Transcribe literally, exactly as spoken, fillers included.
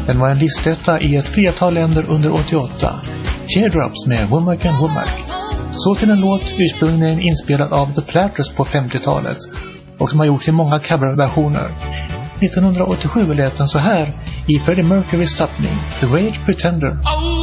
Den var en listetta i ett flertal länder under åttioåtta. Teardrops med Womack and Womack. Så till en låt ursprungligen inspelad av The Platters på femtiotalet och som har gjorts i många coverversioner. nittonhundraåttiosju lät den så här i Freddie Mercurys tappning The Rage Pretender. Oh!